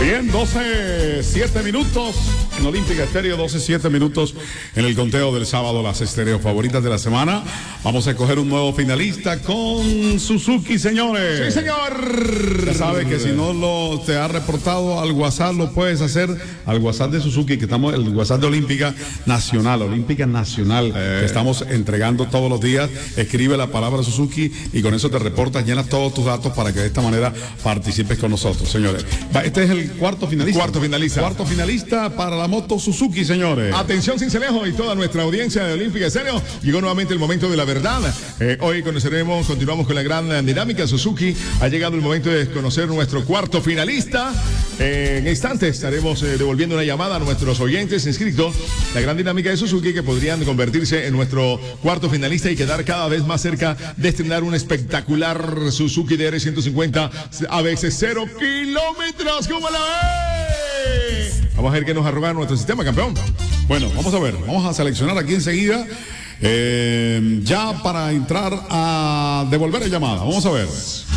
Bien, 12:07 minutos en Olímpica Estéreo, 12:07 minutos en el conteo del sábado, las estéreos favoritas de la semana. Vamos a escoger un nuevo finalista con Suzuki, señores. Sí, señor. Ya sabes que si no te ha reportado al WhatsApp, lo puedes hacer al WhatsApp de Suzuki, que estamos, el WhatsApp de Olímpica Nacional, que estamos entregando todos los días. Escribe la palabra Suzuki y con eso te reportas, llenas todos tus datos para que de esta manera participes con nosotros, señores. Este es el cuarto finalista. Cuarto finalista para la moto Suzuki, señores. Atención, Cincelejo y toda nuestra audiencia de Olímpica Estéreo. Llegó nuevamente el momento de la verdad. Hoy continuamos con la gran dinámica. Suzuki, ha llegado el momento de conocer nuestro cuarto finalista. En instantes estaremos devolviendo una llamada a nuestros oyentes inscritos. La gran dinámica de Suzuki, que podrían convertirse en nuestro cuarto finalista y quedar cada vez más cerca de estrenar un espectacular Suzuki DR150 a veces 0 kilómetros. ¿Cómo la ve? Vamos a ver qué nos arroga nuestro sistema, campeón. Bueno, vamos a ver, vamos a seleccionar aquí enseguida, ya para entrar a devolver la llamada. Vamos a ver.